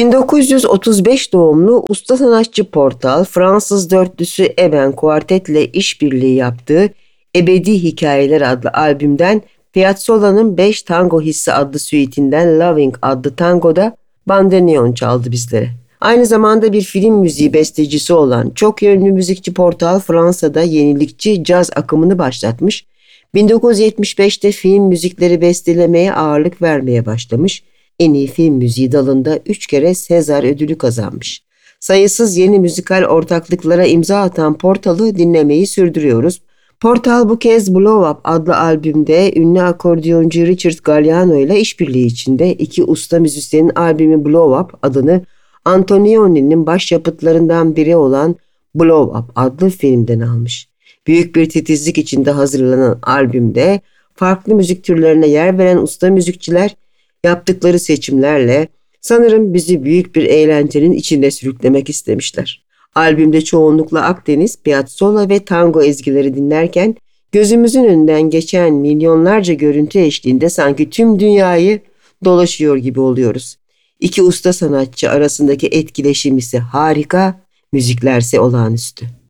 1935 doğumlu usta sanatçı Portal, Fransız dörtlüsü Eben Quartet ile işbirliği yaptığı Ebedi Hikayeler adlı albümden Piazzolla'nın 5 Tango Hissi adlı süitinden Loving adlı tangoda bandoneon çaldı bizlere. Aynı zamanda bir film müziği bestecisi olan çok yönlü müzikçi Portal, Fransa'da yenilikçi caz akımını başlatmış, 1975'te film müzikleri bestelemeye ağırlık vermeye başlamış, en iyi film müziği dalında 3 kere Sezar ödülü kazanmış. Sayısız yeni müzikal ortaklıklara imza atan Portal'ı dinlemeyi sürdürüyoruz. Portal bu kez Blow Up adlı albümde ünlü akordiyoncu Richard Galliano ile işbirliği içinde iki usta müzisyenin albümü Blow Up adını Antonioni'nin başyapıtlarından biri olan Blow Up adlı filmden almış. Büyük bir titizlik içinde hazırlanan albümde farklı müzik türlerine yer veren usta müzikçiler yaptıkları seçimlerle sanırım bizi büyük bir eğlencenin içinde sürüklemek istemişler. Albümde çoğunlukla Akdeniz, Piazzolla ve tango ezgileri dinlerken gözümüzün önünden geçen milyonlarca görüntü eşliğinde sanki tüm dünyayı dolaşıyor gibi oluyoruz. İki usta sanatçı arasındaki etkileşim ise harika, müziklerse olağanüstü.